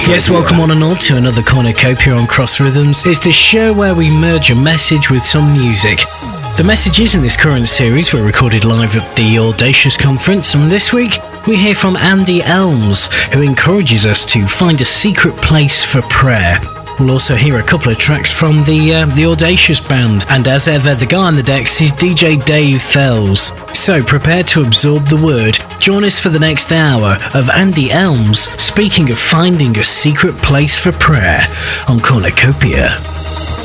Yes, welcome on and all to another Cornucopia on Cross Rhythms. It's the show where we merge a message with some music. The messages in this current series were recorded live at the Audacious Conference, and this week we hear from Andy Elms, who encourages us to find a secret place for prayer. We'll also hear a couple of tracks from the Audacious band, and as ever, the guy on the decks is DJ Dave Fells. So prepare to absorb the word. Join us for the next hour of Andy Elms speaking of finding a secret place for prayer on Cornucopia.